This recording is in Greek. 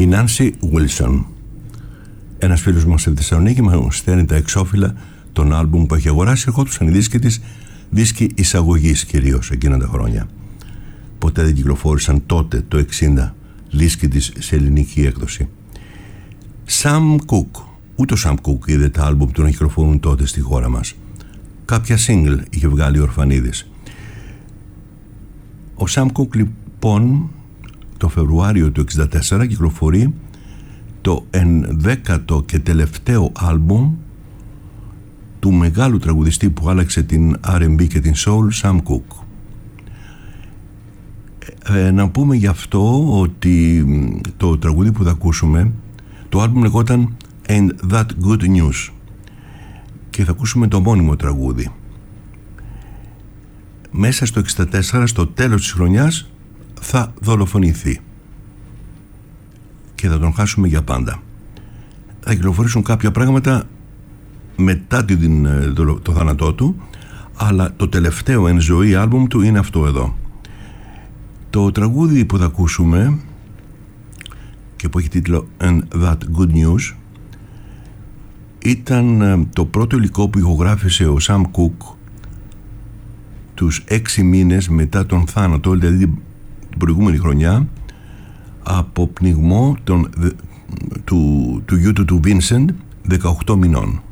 Η Nancy Wilson. Ένας φίλος μας στη Θεσσαλονίκη μου στέλνει τα εξώφυλλα των άλμπουμ που έχει αγοράσει. Ερχόντουσαν οι δίσκοι της, δίσκοι εισαγωγής κυρίως εκείνα τα χρόνια. Ποτέ δεν κυκλοφόρησαν τότε το 60 δίσκοι της σε ελληνική έκδοση. Sam Cooke. Ούτε ο Sam Cooke είδε τα άλμπουμ του να κυκλοφορούν τότε στη χώρα μας. Κάποια single είχε βγάλει ο Ορφανίδης. Ο Sam Cooke λοιπόν το Φεβρουάριο του 1964 κυκλοφορεί το 11ο και τελευταίο άλμπουμ του μεγάλου τραγουδιστή που άλλαξε την R&B και την Soul, Sam Cooke. Να πούμε γι' αυτό ότι το τραγούδι που θα ακούσουμε, το άλμπουμ λεγόταν Ain't That Good News και θα ακούσουμε το μόνιμο τραγούδι. Μέσα στο 64, στο τέλος της χρονιάς, θα δολοφονηθεί και θα τον χάσουμε για πάντα. Θα κυκλοφορήσουν κάποια πράγματα μετά το θάνατό του, αλλά το τελευταίο εν ζωή άλμπουμ του είναι αυτό εδώ. Το τραγούδι που θα ακούσουμε και που έχει τίτλο And That Good News ήταν το πρώτο υλικό που ηχογράφησε ο Sam Cooke τους 6 μήνες μετά τον θάνατο, δηλαδή την προηγούμενη χρονιά, από πνιγμό του γιού του Vincent 18 μηνών.